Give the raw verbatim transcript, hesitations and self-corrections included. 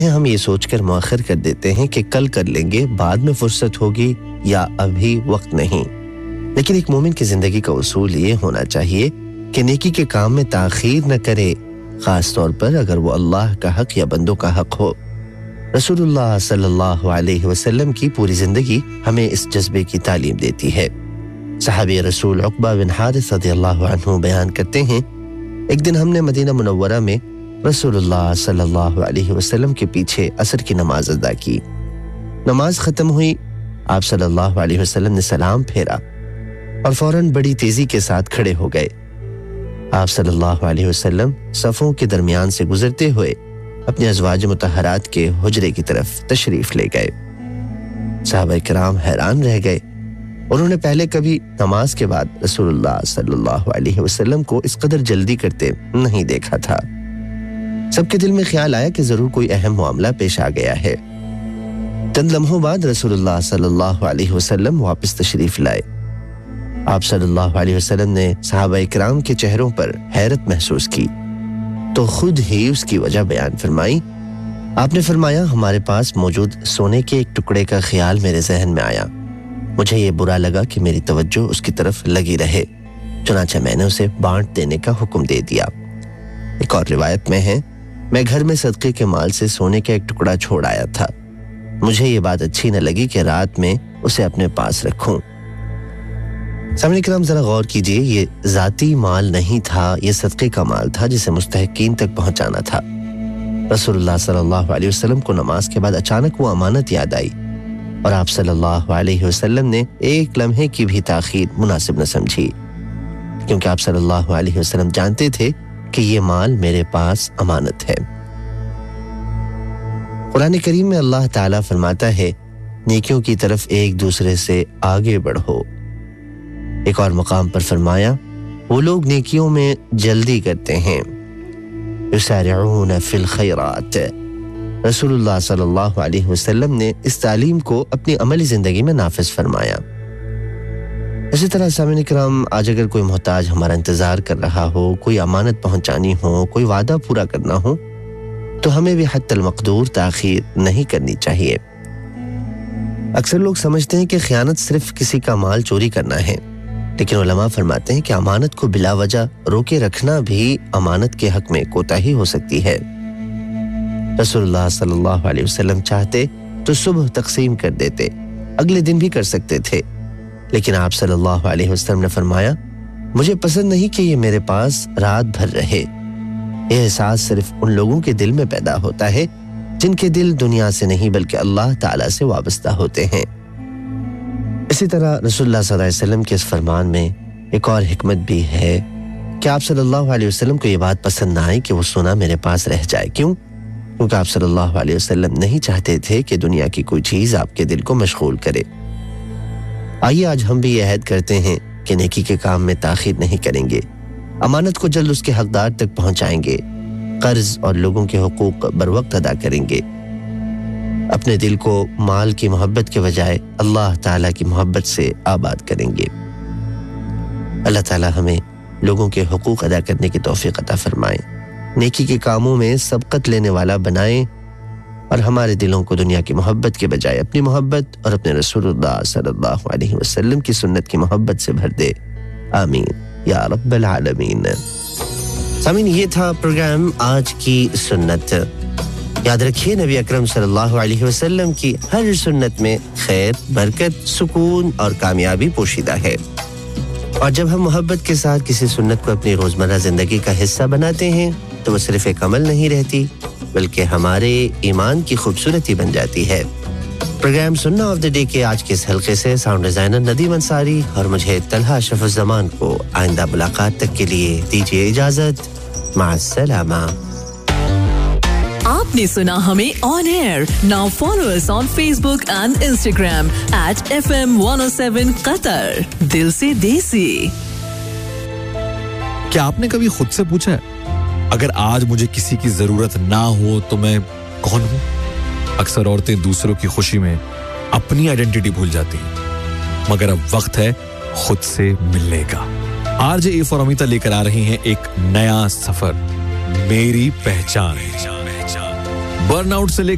ہم یہ سوچ کر مؤخر کر دیتے ہیں کہ کل کر لیں گے, بعد میں فرصت ہوگی یا ابھی وقت نہیں. لیکن ایک مومن کی زندگی کا اصول یہ ہونا چاہیے کہ نیکی کے کام میں تاخیر نہ کرے, خاص طور پر اگر وہ اللہ کا حق یا بندوں کا حق ہو. رسول اللہ صلی اللہ علیہ وسلم کی پوری زندگی ہمیں اس جذبے کی تعلیم دیتی ہے. صحابی رسول عقبہ بن حارث رضی اللہ عنہ بیان کرتے ہیں, ایک دن ہم نے مدینہ منورہ میں رسول اللہ صلی اللہ علیہ وسلم کے پیچھے عصر کی نماز ادا کی. نماز ختم ہوئی, آپ صلی اللہ علیہ وسلم نے سلام پھیرا اور فوراً بڑی تیزی کے ساتھ کھڑے ہو گئے. آپ صلی اللہ علیہ وسلم صفوں کے درمیان سے گزرتے ہوئے اپنے ازواج مطہرات کے حجرے کی طرف تشریف لے گئے. صحابہ کرام حیران رہ گئے. انہوں نے پہلے کبھی نماز کے بعد رسول اللہ صلی اللہ علیہ وسلم کو اس قدر جلدی کرتے نہیں دیکھا تھا. سب کے دل میں خیال آیا کہ ضرور کوئی اہم معاملہ پیش آ گیا ہے. چند لمحوں بعد رسول اللہ صلی اللہ علیہ وسلم واپس تشریف لائے. آپ صلی اللہ علیہ وسلم نے صحابہ کرام کے چہروں پر حیرت محسوس کی تو خود ہی اس کی وجہ بیان فرمائی. آپ نے فرمایا, ہمارے پاس موجود سونے کے ایک ٹکڑے کا خیال میرے ذہن میں آیا. مجھے یہ برا لگا کہ میری توجہ اس کی طرف لگی رہے, چنانچہ میں نے اسے بانٹ دینے کا حکم دے دیا. ایک اور روایت میں ہے, میں گھر میں صدقے کے مال سے سونے کا ایک ٹکڑا چھوڑ آیا تھا. مجھے یہ بات اچھی نہ لگی کہ رات میں اسے اپنے پاس رکھوں. سامعین کرام ذرا غور کیجئے, یہ ذاتی مال نہیں تھا, یہ صدقے کا مال تھا جسے مستحقین تک پہنچانا تھا. رسول اللہ صلی اللہ علیہ وسلم کو نماز کے بعد اچانک وہ امانت یاد آئی اور آپ صلی اللہ علیہ وسلم نے ایک لمحے کی بھی تاخیر مناسب نہ سمجھی, کیونکہ آپ صلی اللہ علیہ وسلم جانتے تھے کہ یہ مال میرے پاس امانت ہے. قرآن کریم میں اللہ تعالیٰ فرماتا ہے, نیکیوں کی طرف ایک دوسرے سے آگے بڑھو. ایک اور مقام پر فرمایا, وہ لوگ نیکیوں میں جلدی کرتے ہیں, یسارعون فی الخیرات. رسول اللہ صلی اللہ علیہ وسلم نے اس تعلیم کو اپنی عملی زندگی میں نافذ فرمایا. اسی طرح سامعین کرام, آج اگر کوئی محتاج ہمارا انتظار کر رہا ہو, کوئی امانت پہنچانی ہو, کوئی وعدہ پورا کرنا ہو, تو ہمیں بھی حتی المقدور تاخیر نہیں کرنی چاہیے. اکثر لوگ سمجھتے ہیں کہ خیانت صرف کسی کا مال چوری کرنا ہے, لیکن علماء فرماتے ہیں کہ امانت کو بلا وجہ روکے رکھنا بھی امانت کے حق میں کوتاہی ہو سکتی ہے. رسول اللہ صلی اللہ علیہ وسلم چاہتے تو صبح تقسیم کر دیتے, اگلے دن بھی کر سکتے تھے, لیکن آپ صلی اللہ علیہ وسلم نے فرمایا, مجھے پسند نہیں کہ یہ میرے پاس رات بھر رہے. یہ احساس صرف ان لوگوں کے دل میں پیدا ہوتا ہے جن کے دل دنیا سے نہیں بلکہ اللہ تعالیٰ سے وابستہ ہوتے ہیں. اسی طرح رسول اللہ صلی اللہ علیہ وسلم کے اس فرمان میں ایک اور حکمت بھی ہے کہ آپ صلی اللہ علیہ وسلم کو یہ بات پسند نہ آئی کہ وہ سونا میرے پاس رہ جائے. کیوں؟ کیونکہ آپ صلی اللہ علیہ وسلم نہیں چاہتے تھے کہ دنیا کی کوئی چیز آپ کے دل کو مشغول کرے. آئیے آج ہم بھی یہ عہد کرتے ہیں کہ نیکی کے کام میں تاخیر نہیں کریں گے, امانت کو جلد اس کے حقدار تک پہنچائیں گے, قرض اور لوگوں کے حقوق بروقت ادا کریں گے, اپنے دل کو مال کی محبت کے بجائے اللہ تعالیٰ کی محبت سے آباد کریں گے. اللہ تعالیٰ ہمیں لوگوں کے حقوق ادا کرنے کی توفیق عطا فرمائے, نیکی کے کاموں میں سبقت لینے والا بنائیں اور ہمارے دلوں کو دنیا کی محبت کے بجائے اپنی محبت اور اپنے رسول اللہ صلی اللہ علیہ وسلم کی سنت کی محبت سے بھر دے. آمین یا رب العالمین. سامعین, یہ تھا پروگرام آج کی سنت. یاد رکھیے, نبی اکرم صلی اللہ علیہ وسلم کی ہر سنت میں خیر, برکت, سکون اور کامیابی پوشیدہ ہے. اور جب ہم محبت کے ساتھ کسی سنت کو اپنی روزمرہ زندگی کا حصہ بناتے ہیں تو وہ صرف ایک عمل نہیں رہتی بلکہ ہمارے ایمان کی خوبصورتی بن جاتی ہے. پروگرام سننا آف دا ڈے کے آج کے اس حلقے سے ساؤنڈ ڈیزائنر ندیم انصاری اور مجھے طلحہ اشرف الزمان کو آئندہ ملاقات تک کے لیے دیجیے اجازت. مع السلامہ. آپ نے سنا ہمیں آن year. Now follow us on face book and Instagram at F M one O seven قطر. دل سے دیسی. کیا آپ نے کبھی خود سے پوچھا ہے اگر آج مجھے کسی کی ضرورت نہ ہو تو میں کون ہوں؟ اکثر عورتیں دوسروں کی خوشی میں اپنی آئیڈینٹی بھول جاتی ہیں, مگر اب وقت ہے خود سے ملنے کا. آر جے اے فور امیتا لے کر آ رہی ہیں ایک نیا سفر, میری پہچان. برن آؤٹ سے لے